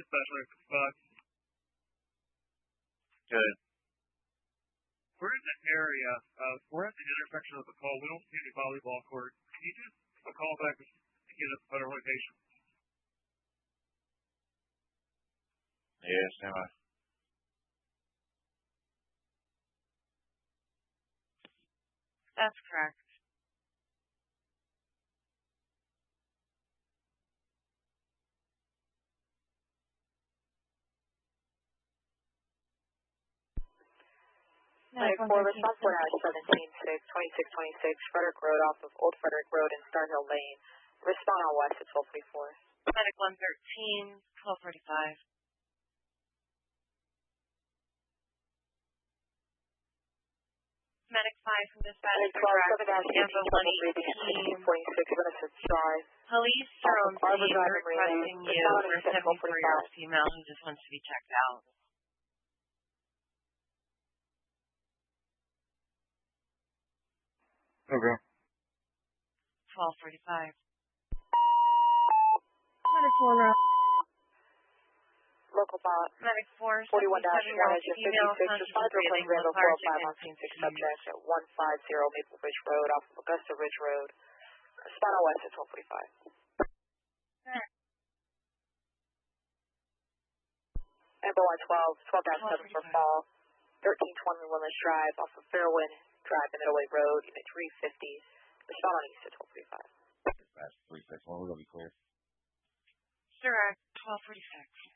especially if it's fun. Good. We're in the area. We're at the intersection of the call. We don't see any volleyball court. Can you just call back to get us a better location? Yes, Emma. That's correct. Medic 4, response 4-17-6, 2626, Frederick Road off of Old Frederick Road and Star Hill Lane. Respond on west at 1244. Medic 113, 1245. Medic 5 from dispatch. Medic 12, 7-18, 26, Renaissance Drive. Police Jerome C. requesting you for a 74-year-old female who just wants to be checked out. Okay. 1245. Medic 4, local bot. Medic 4, 41-1, 77-year-old female, 56, conscious respond of to a breathing, Randall lethargic, 405 on scene 6 subject at 150 Maple Ridge Road off of Augusta Ridge Road. Respond on west at 1245. Amber 112, 12-7 for fall. 1320 Willis Drive off of Fairwind Drive and Middleway Road, unit 350. Respond on east at 1245. That's 361. We're going to be clear. Direct 1246.